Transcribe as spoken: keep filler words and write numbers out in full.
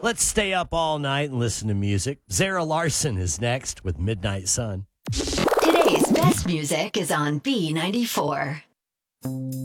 Let's stay up all night and listen to music. Zara Larson is next with Midnight Sun. Today's best music is on B ninety-four.